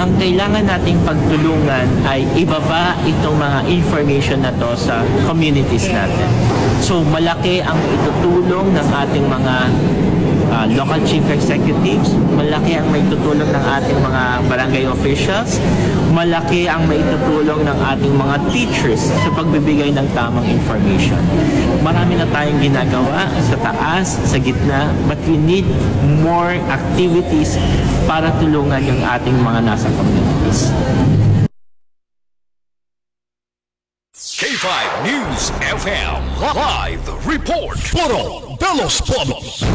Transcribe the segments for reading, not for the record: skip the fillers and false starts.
ang kailangan nating pagtulungan ay ibaba itong mga information na to sa communities natin. So malaki ang itutulong ng ating mga local chief executives, malaki ang maitutulong ng ating mga barangay officials, malaki ang maitutulong ng ating mga teachers sa pagbibigay ng tamang information. Marami na tayong ginagawa sa taas, sa gitna, but we need more activities para tulungan yung ating mga nasa communities. K5 News FM Live Report. Puro de los Pueblos.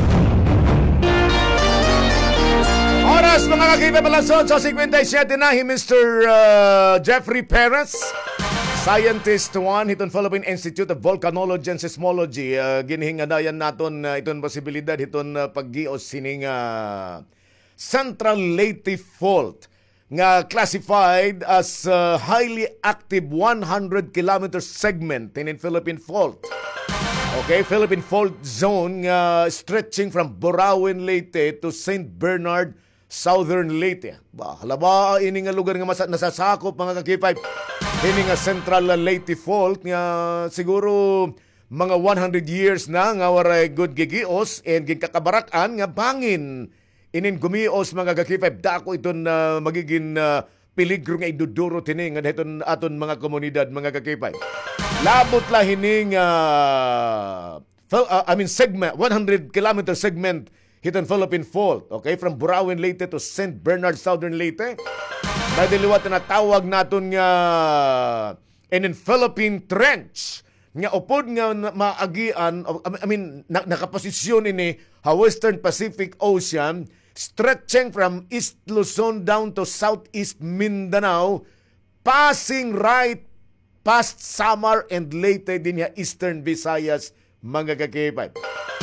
Oras mga kakibay palasod sa 57 na Mr. Jeffrey Perez, Scientist 1 hiton Philippine Institute of Volcanology and Seismology. Ginhingadayan naton iton posibilidad hiton paggios sining Central Leyte Fault nga classified as highly active 100 kilometer segment in Philippine Fault. Okay, Philippine Fault Zone stretching from Borawen, Leyte to St. Bernard, Southern Leyte. Halaba ini nga lugar nga nasasakop mga ka-K5. Ini nga Central Leyte Fault nga siguro mga 100 years na nga waray good gigios and gikakabarakan nga bangin. Inin gumios mga ka-K5 dako iton magiging peligro nga iduduro tining nga aton mga komunidad mga ka-K5. Labot la hining segment 100 kilometer segment hiton Philippine Fault, okay, from Borawen, Leyte to St. Bernard, Southern Leyte. Nadiliwat na tawag naton nga in Philippine Trench nga upod nga maagian, nakaposisyon ini ha Western Pacific Ocean stretching from East Luzon down to Southeast Mindanao, passing right past Samar and Leyte din ya Eastern Visayas mga ka-K5.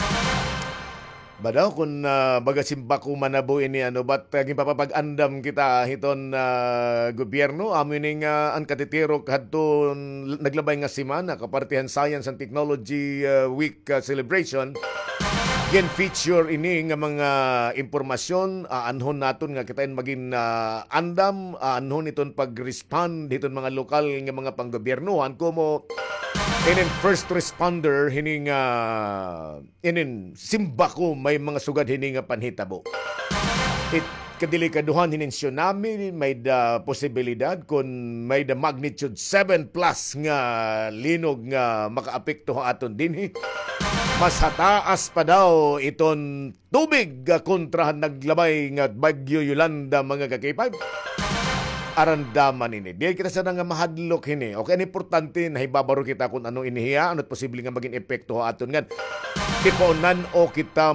Badaw kung magasimba ko manabo ini ba't papapag-andam kita hiton gobyerno amin nga ang katitiro kadto naglabay nga simana kapartihan Science and Technology Week celebration gen feature ini nga mga impormasyon anhon naton nga kitain maging andam anhon iton pag-respond hiton mga lokal nga mga panggobyernohan kumo inin first responder hining simba ko may mga sugad hining panhitabo. Kadilikaduhan hining tsunami may da posibilidad kung may da magnitude 7 plus nga linog nga makaapekto aton dinhi. Mas hataas pa daw iton tubig kontrahan naglabay nga Bagyo Yolanda mga ka-K5. Arandaman ini. Di kita sa nga mahadlok ini. Okay, ang importante na hibabaro kita kung anong inihiya, ano't posible nga maging epekto aton nga. Tiponan o kita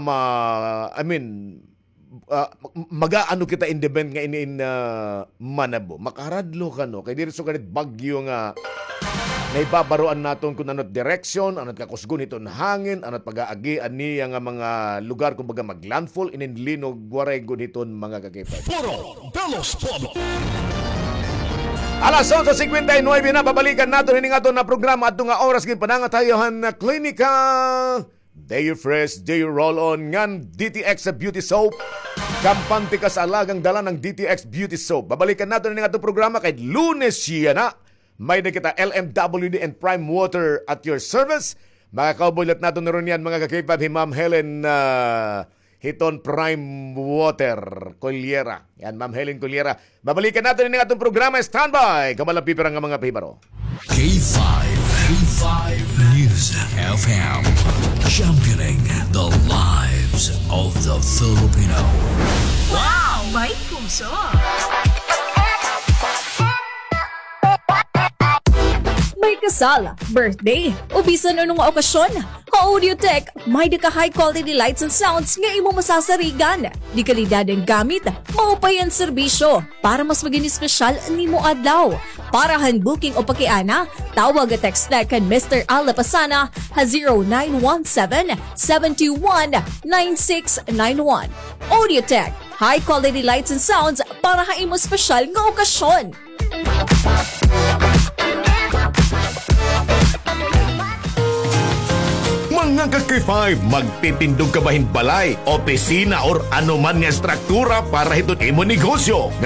magaano kita independent nga iniin manabo. Makaradlo ka no. Kaya dito so ganit bagyo nga naibabaroan naton kung ano't direksyon, ano't kakusgon iton hangin, ano't pag-aagian niya nga mga lugar kung baga maglandfall, ininlinog, waray guniton mga kakipad. Puro de los Pueblos. Alas 11:59 na babalikan natin hining aton na programa at nga oras gid panangatayohan na klinika. Day fresh, day roll on ngan DTX Beauty Soap. Kampante ka sa alagang dala ng DTX Beauty Soap. Babalikan natin hining aton programa kay Lunes siya na. May na kita LMWD and Prime Water at your service. Makakaubulat natin na rin yan mga kakipad Ma'am Helen hiton Prime Water Colliera. Yan, Ma'am Helen Colliera. Babalikan natin ng atong programa. Standby! Kamalapipirang ang mga pibaro. K5 News FM. Championing the lives of the Filipino. Wow! May puso! May kasal, birthday, o bisan anong okasyon. Audiotech, may ka high quality lights and sounds nga imo masasarigan. Di kalidad ang gamit, maupay ang serbisyo para mas maging espesyal nimo adlaw. Para handbooking o pakiana, tawag at text kan Mr. Alapasana ha 0917-721-9691. Audiotech, high quality lights and sounds para ha imo espesyal nga okasyon. Mga ka-K5, magtitindog ka bahin balay, opisina or anuman nga struktura para hitot imo negosyo.